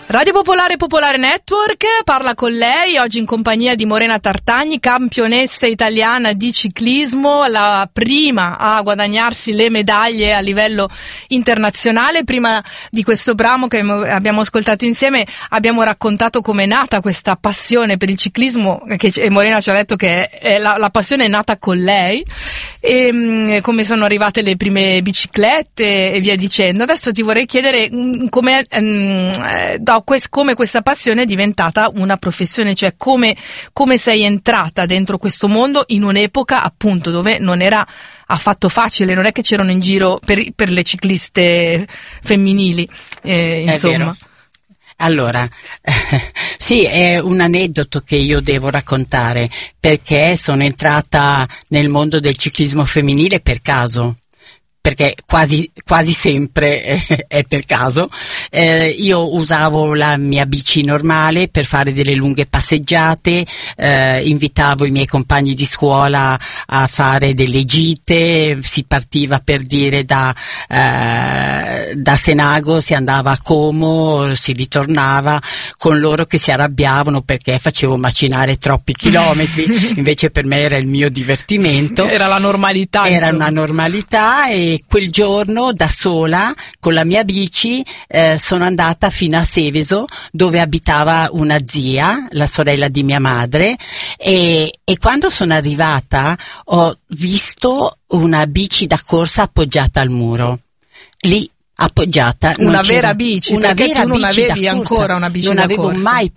Radio Popolare Popolare Network parla con lei oggi in compagnia di Morena Tartagni, campionessa italiana di ciclismo, la prima a guadagnarsi le medaglie a livello internazionale. Prima di questo brano che abbiamo ascoltato insieme abbiamo raccontato come è nata questa passione per il ciclismo, e Morena ci ha detto che la passione è nata con lei, e come sono arrivate le prime biciclette e via dicendo. Adesso ti vorrei chiedere come questa passione è diventata una professione, cioè come sei entrata dentro questo mondo in un'epoca appunto dove non era affatto facile, non è che c'erano in giro per le cicliste femminili, insomma. Allora, sì, è un aneddoto che io devo raccontare, perché sono entrata nel mondo del ciclismo femminile per caso. Perché quasi sempre è per caso. Io usavo la mia bici normale per fare delle lunghe passeggiate, invitavo i miei compagni di scuola a fare delle gite, si partiva per dire da Senago, si andava a Como, si ritornava, con loro che si arrabbiavano perché facevo macinare troppi chilometri, invece per me era il mio divertimento. Era la normalità. Era una normalità, e quel giorno da sola con la mia bici sono andata fino a Seveso, dove abitava una zia, la sorella di mia madre, e quando sono arrivata ho visto una bici da corsa appoggiata al muro, lì appoggiata. Una vera bici, perché tu non avevi ancora una bici da corsa. Non avevo mai